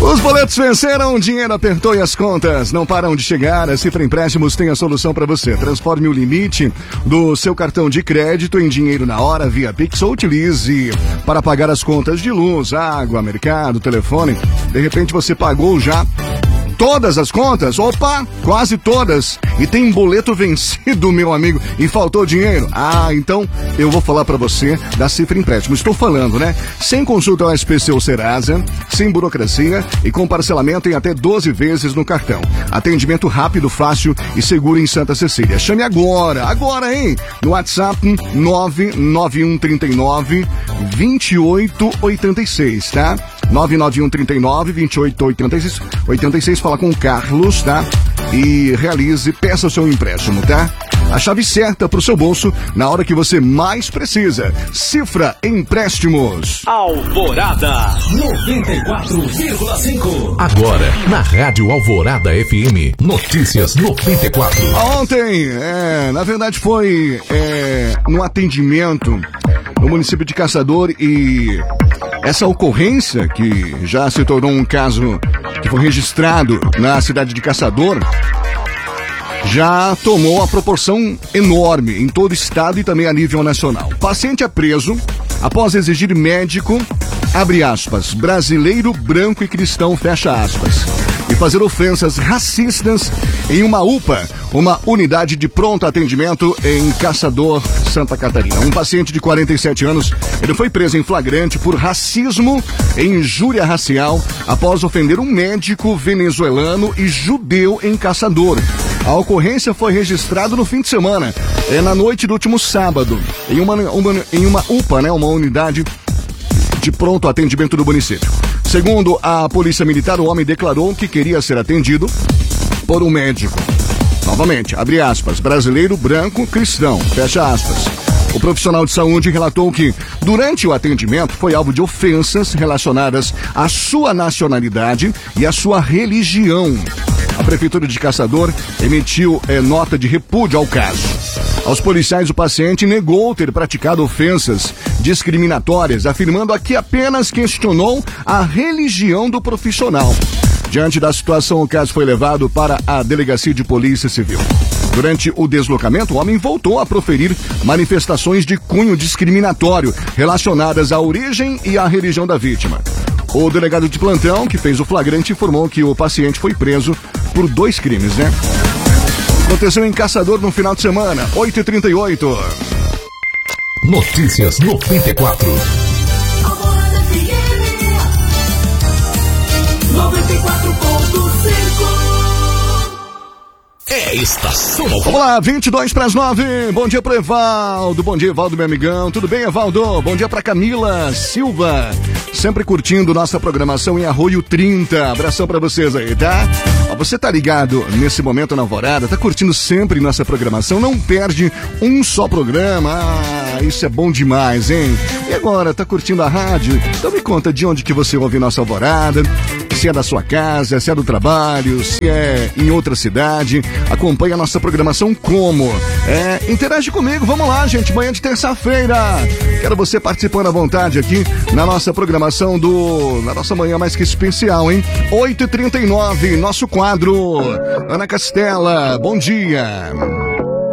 Os boletos venceram, o dinheiro apertou e as contas não param de chegar. A Cifra Empréstimos tem a solução para você. Transforme o limite do seu cartão de crédito em dinheiro na hora via Pix ou utilize para pagar as contas de luz, água, mercado, telefone. De repente você pagou já todas as contas? Opa, quase todas. E tem boleto vencido, meu amigo, e faltou dinheiro. Então eu vou falar pra você da Cifra Empréstimos. Estou falando, né? Sem consulta ao SPC ou Serasa, sem burocracia e com parcelamento em até 12 vezes no cartão. Atendimento rápido, fácil e seguro em Santa Cecília. Chame agora, hein? No WhatsApp 99139 2886, tá? 99139 2886. Fala com o Carlos, tá? E peça o seu empréstimo, tá? A chave certa pro seu bolso na hora que você mais precisa. Cifra Empréstimos. Alvorada 94,5. Agora, na Rádio Alvorada FM, Notícias 94. Ontem, na verdade foi no atendimento no município de Caçador, e essa ocorrência, que já se tornou um caso que foi registrado na cidade de Caçador, já tomou uma proporção enorme em todo o estado e também a nível nacional. O paciente é preso após exigir médico, abre aspas, brasileiro, branco e cristão, fecha aspas, e fazer ofensas racistas em uma UPA, uma unidade de pronto atendimento em Caçador, Santa Catarina. Um paciente de 47 anos, ele foi preso em flagrante por racismo e injúria racial após ofender um médico venezuelano e judeu em Caçador. A ocorrência foi registrada no fim de semana, na noite do último sábado, em uma UPA, né, uma unidade de pronto atendimento do município. Segundo a Polícia Militar, o homem declarou que queria ser atendido por um médico. Novamente, abre aspas, brasileiro, branco, cristão, fecha aspas. O profissional de saúde relatou que, durante o atendimento, foi alvo de ofensas relacionadas à sua nacionalidade e à sua religião. A Prefeitura de Caçador emitiu nota de repúdio ao caso. Aos policiais, o paciente negou ter praticado ofensas discriminatórias, afirmando que apenas questionou a religião do profissional. Diante da situação, o caso foi levado para a Delegacia de Polícia Civil. Durante o deslocamento, o homem voltou a proferir manifestações de cunho discriminatório relacionadas à origem e à religião da vítima. O delegado de plantão, que fez o flagrante, informou que o paciente foi preso por 2 crimes, né? Aconteceu em Caçador no final de semana, 8h38. Notícias 94. Alvorada FM 94.5. É Estação Alvorada. Vamos lá, 8:52. Bom dia pro Evaldo. Bom dia, Evaldo, meu amigão. Tudo bem, Evaldo? Bom dia pra Camila Silva. Sempre curtindo nossa programação em Arroio 30. Abração pra vocês aí, tá? Você tá ligado nesse momento na Alvorada, tá curtindo sempre nossa programação, não perde um só programa. Isso é bom demais, hein? E agora, tá curtindo a rádio? Então me conta de onde que você ouve nossa Alvorada, se é da sua casa, se é do trabalho, se é em outra cidade. Acompanha a nossa programação como? Interage comigo, vamos lá, gente, manhã de terça-feira. Quero você participando à vontade aqui na nossa programação na nossa manhã mais que especial, hein? 8h39, nosso quadro. Ana Castela, bom dia.